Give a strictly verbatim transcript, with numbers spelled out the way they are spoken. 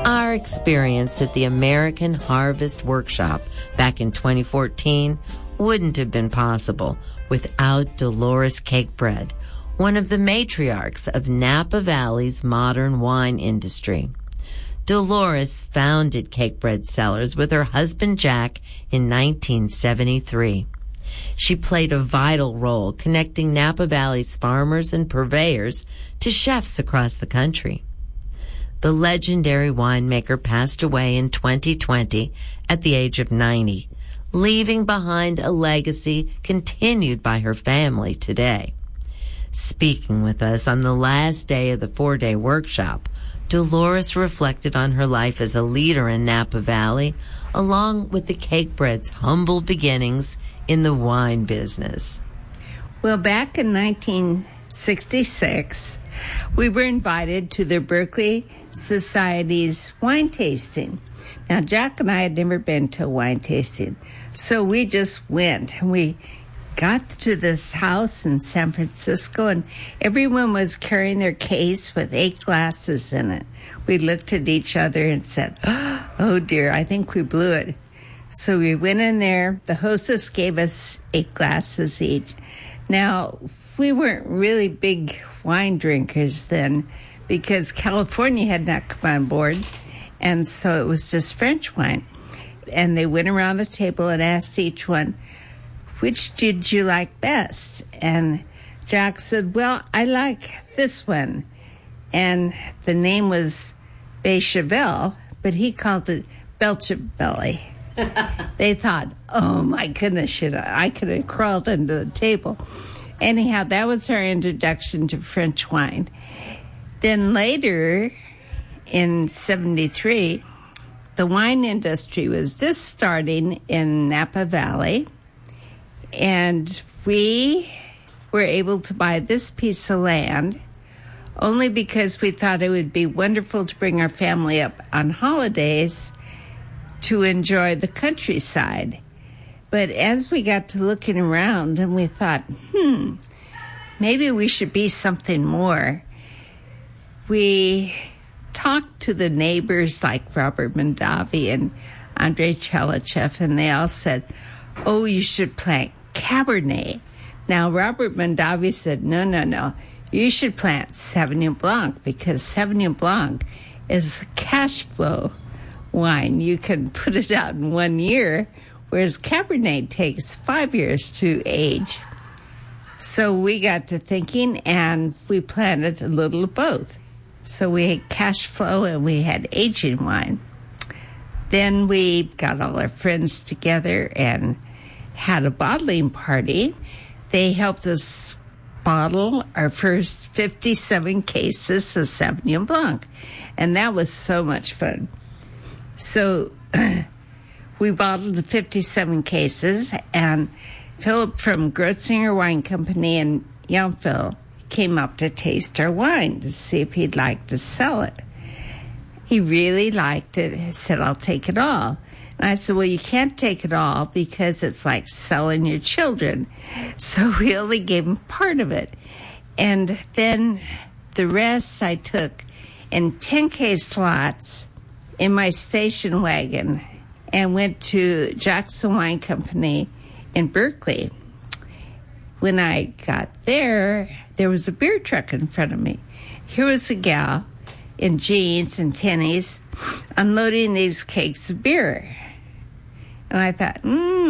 Our experience at the American Harvest Workshop back in twenty fourteen wouldn't have been possible without Dolores Cakebread, one of the matriarchs of Napa Valley's modern wine industry. Dolores founded Cakebread Cellars with her husband Jack in nineteen seventy-three. She played a vital role connecting Napa Valley's farmers and purveyors to chefs across the country. The legendary winemaker passed away in twenty twenty at the age of ninety, leaving behind a legacy continued by her family today. Speaking with us on the last day of the four-day workshop, Dolores reflected on her life as a leader in Napa Valley, along with the Cakebread's humble beginnings in the wine business. Well, back in nineteen sixty-six, we were invited to the Berkeley Society's wine tasting. Now, Jack and I had never been to a wine tasting, so we just went. And we got to this house in San Francisco, and everyone was carrying their case with eight glasses in it. We looked at each other and said, oh, dear, I think we blew it. So we went in there. The hostess gave us eight glasses each. Now, we weren't really big wine drinkers then because California had not come on board, and so it was just French wine. And they went around the table and asked each one, which did you like best? And Jack said, well, I like this one. And the name was Becherel, but he called it Belchabelli. They thought, oh, my goodness, should I, I could have crawled under the table. Anyhow, that was our introduction to French wine. Then later, in seventy-three, the wine industry was just starting in Napa Valley, and we were able to buy this piece of land only because we thought it would be wonderful to bring our family up on holidays to enjoy the countryside. But as we got to looking around and we thought, hmm, maybe we should be something more, we talked to the neighbors like Robert Mondavi and Andrei Chalachev, and they all said, oh, you should plant Cabernet. Now, Robert Mondavi said, no, no, no, you should plant Sauvignon Blanc because Sauvignon Blanc is a cash flow wine. You can put it out in one year, whereas Cabernet takes five years to age. So we got to thinking, and we planted a little of both. So we had cash flow and we had aging wine. Then we got all our friends together and had a bottling party. They helped us bottle our first fifty-seven cases of Sauvignon Blanc, and that was so much fun. So we bottled the fifty-seven cases, and Philip from Grotzinger Wine Company in Yountville came up to taste our wine to see if he'd like to sell it. He really liked it. He said, I'll take it all. And I said, well, you can't take it all because it's like selling your children. So we only gave him part of it. And then the rest I took in ten-case lots in my station wagon and went to Jackson Wine Company in Berkeley. When I got there, there was a beer truck in front of me. Here was a gal in jeans and tennies unloading these kegs of beer. And I thought, hmm,